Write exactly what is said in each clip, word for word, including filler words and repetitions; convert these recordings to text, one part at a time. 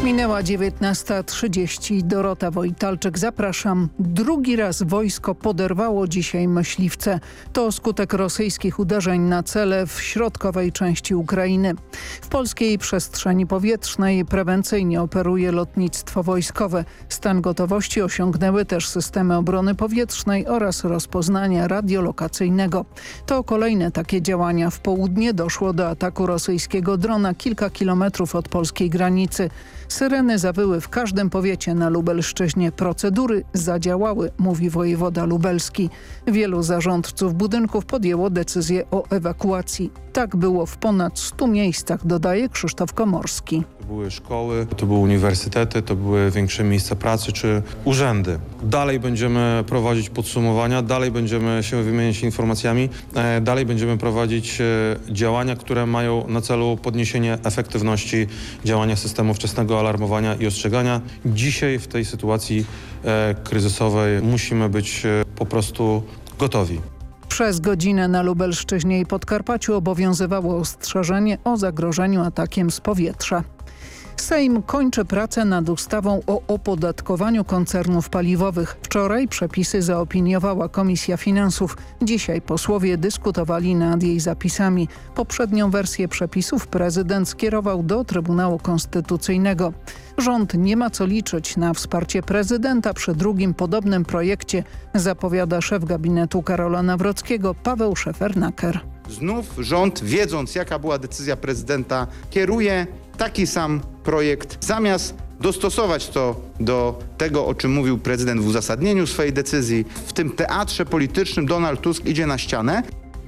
Minęła dziewiętnasta trzydzieści. Dorota Wojtalczyk, zapraszam. Drugi raz wojsko poderwało dzisiaj myśliwce. To skutek rosyjskich uderzeń na cele w środkowej części Ukrainy. W polskiej przestrzeni powietrznej prewencyjnie operuje lotnictwo wojskowe. Stan gotowości osiągnęły też systemy obrony powietrznej oraz rozpoznania radiolokacyjnego. To kolejne takie działania. W południe doszło do ataku rosyjskiego drona kilka kilometrów od polskiej granicy. Syreny zawyły w każdym powiecie na Lubelszczyźnie. Procedury zadziałały, mówi wojewoda lubelski. Wielu zarządców budynków podjęło decyzję o ewakuacji. Tak było w ponad stu miejscach, dodaje Krzysztof Komorski. To były szkoły, to były uniwersytety, to były większe miejsca pracy czy urzędy. Dalej będziemy prowadzić podsumowania, dalej będziemy się wymieniać informacjami, dalej będziemy prowadzić działania, które mają na celu podniesienie efektywności działania systemu wczesnego alarmowania i ostrzegania. Dzisiaj w tej sytuacji kryzysowej musimy być po prostu gotowi. Przez godzinę na Lubelszczyźnie i Podkarpaciu obowiązywało ostrzeżenie o zagrożeniu atakiem z powietrza. Sejm kończy pracę nad ustawą o opodatkowaniu koncernów paliwowych. Wczoraj przepisy zaopiniowała Komisja Finansów. Dzisiaj posłowie dyskutowali nad jej zapisami. Poprzednią wersję przepisów prezydent skierował do Trybunału Konstytucyjnego. Rząd nie ma co liczyć na wsparcie prezydenta przy drugim podobnym projekcie, zapowiada szef gabinetu Karola Nawrockiego Paweł Szefernaker. Znów rząd, wiedząc jaka była decyzja prezydenta, kieruje taki sam projekt. Zamiast dostosować to do tego, o czym mówił prezydent w uzasadnieniu swojej decyzji, w tym teatrze politycznym Donald Tusk idzie na ścianę.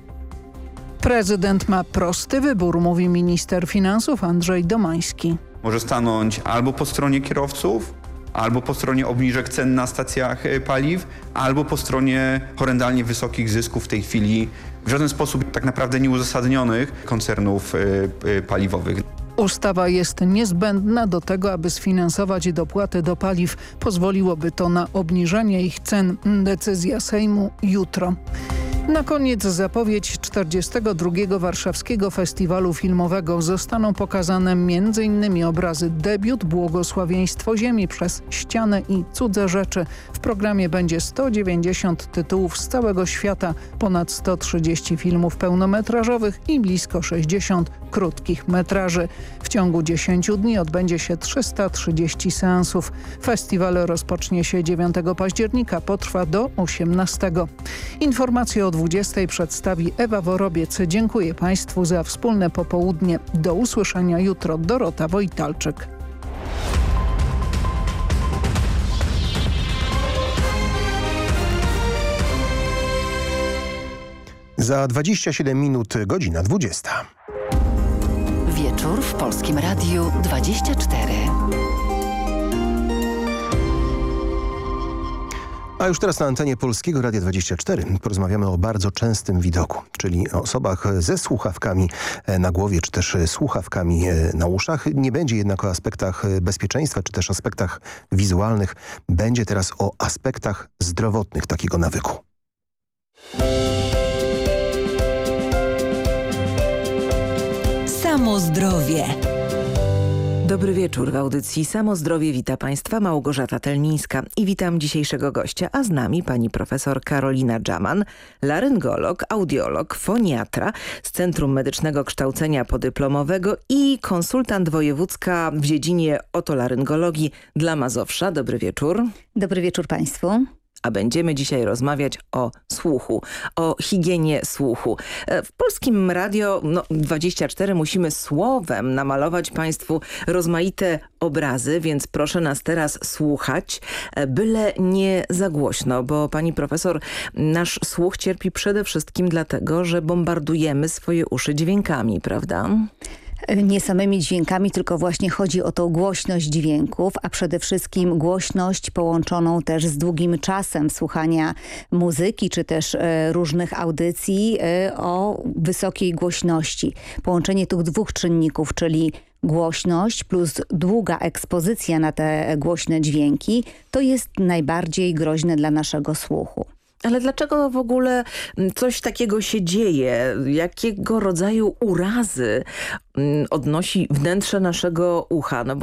Prezydent ma prosty wybór, mówi minister finansów Andrzej Domański. Może stanąć albo po stronie kierowców, albo po stronie obniżek cen na stacjach paliw, albo po stronie horrendalnie wysokich zysków w tej chwili, w żaden sposób tak naprawdę nieuzasadnionych koncernów paliwowych. Ustawa jest niezbędna do tego, aby sfinansować dopłaty do paliw. Pozwoliłoby to na obniżenie ich cen. Decyzja Sejmu jutro. Na koniec zapowiedź czterdziestego drugiego Warszawskiego Festiwalu Filmowego. Zostaną pokazane m in obrazy Debiut, Błogosławieństwo Ziemi przez ścianę i Cudze rzeczy. W programie będzie sto dziewięćdziesiąt tytułów z całego świata, ponad sto trzydzieści filmów pełnometrażowych i blisko sześćdziesiąt krótkich metraży. W ciągu dziesięciu dni odbędzie się trzysta trzydzieści seansów. Festiwal rozpocznie się dziewiątego października, potrwa do osiemnastego. Informacje o dwudziestej przedstawi Ewa Worobiec. Dziękuję Państwu za wspólne popołudnie. Do usłyszenia jutro. Dorota Wojtalczyk. Za dwadzieścia siedem minut, godzina dwudziesta. Wieczór w Polskim Radiu dwadzieścia cztery. A już teraz na antenie Polskiego Radia dwadzieścia cztery porozmawiamy o bardzo częstym widoku, czyli o osobach ze słuchawkami na głowie, czy też słuchawkami na uszach. Nie będzie jednak o aspektach bezpieczeństwa, czy też aspektach wizualnych. Będzie teraz o aspektach zdrowotnych takiego nawyku. Samo zdrowie. Dobry wieczór. W audycji Samo Zdrowie wita Państwa Małgorzata Telmińska i witam dzisiejszego gościa, a z nami pani profesor Karolina Dżaman, laryngolog, audiolog, foniatra z Centrum Medycznego Kształcenia Podyplomowego i konsultant wojewódzka w dziedzinie otolaryngologii dla Mazowsza. Dobry wieczór. Dobry wieczór Państwu. A będziemy dzisiaj rozmawiać o słuchu, o higienie słuchu. W Polskim Radio no, dwadzieścia cztery musimy słowem namalować Państwu rozmaite obrazy, więc proszę nas teraz słuchać, byle nie za głośno, bo pani profesor, nasz słuch cierpi przede wszystkim dlatego, że bombardujemy swoje uszy dźwiękami, prawda? Nie samymi dźwiękami, tylko właśnie chodzi o tą głośność dźwięków, a przede wszystkim głośność połączoną też z długim czasem słuchania muzyki, czy też różnych audycji o wysokiej głośności. Połączenie tych dwóch czynników, czyli głośność plus długa ekspozycja na te głośne dźwięki, to jest najbardziej groźne dla naszego słuchu. Ale dlaczego w ogóle coś takiego się dzieje? Jakiego rodzaju urazy odnosi wnętrze naszego ucha? No bo